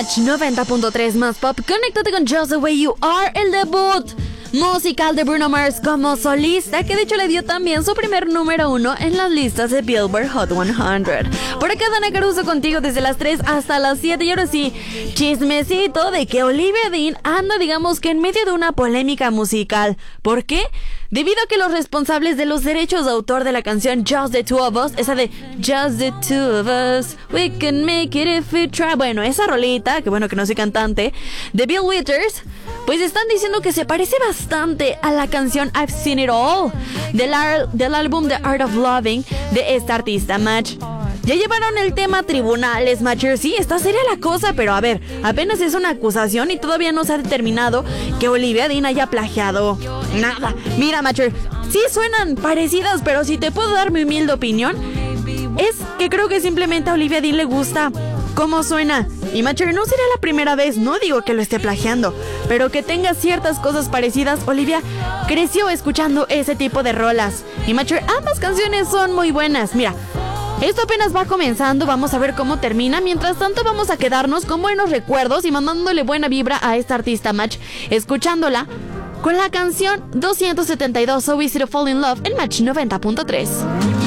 Match 90.3 más pop. Conéctate con Just the Way You Are, el debut musical de Bruno Mars como solista, que de hecho le dio también su primer número 1 en las listas de Billboard Hot 100. Por acá Dana Caruso contigo desde las 3 hasta las 7. Y ahora sí, chismecito de que Olivia Dean anda, digamos que en medio de una polémica musical. ¿Por qué? Debido a que los responsables de los derechos de autor de la canción Just the Two of Us, esa de Just the Two of Us, we can make it if we try, bueno, esa rolita, que bueno que no soy cantante, de Bill Withers, pues están diciendo que se parece bastante a la canción I've Seen It All del álbum The Art of Loving de esta artista, Match. Ya llevaron el tema a tribunales, Matcher. Sí, está seria la cosa, pero a ver, apenas es una acusación y todavía no se ha determinado que Olivia Dean haya plagiado nada. Mira, Matcher, sí suenan parecidas, pero si te puedo dar mi humilde opinión, es que creo que simplemente a Olivia Dean le gusta cómo suena. Y Matcher, no sería la primera vez, no digo que lo esté plagiando, pero que tenga ciertas cosas parecidas. Olivia creció escuchando ese tipo de rolas. Y Matcher, ambas canciones son muy buenas. Mira, esto apenas va comenzando, vamos a ver cómo termina. Mientras tanto vamos a quedarnos con buenos recuerdos y mandándole buena vibra a esta artista, Match, escuchándola con la canción 272 So Easy to Fall in Love en Match 90.3.